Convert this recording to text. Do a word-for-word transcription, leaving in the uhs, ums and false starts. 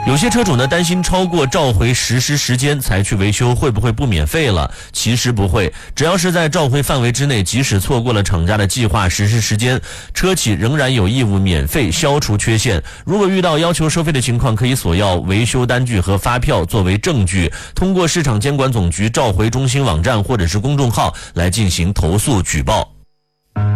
有些车主呢担心超过召回实施时间才去维修会不会不免费了？其实不会，只要是在召回范围之内，即使错过了厂家的计划实施时间，车企仍然有义务免费消除缺陷。如果遇到要求收费的情况，可以索要维修单据和发票作为证据，通过市场监管总局召回中心网站或者是公众号来进行投诉举报。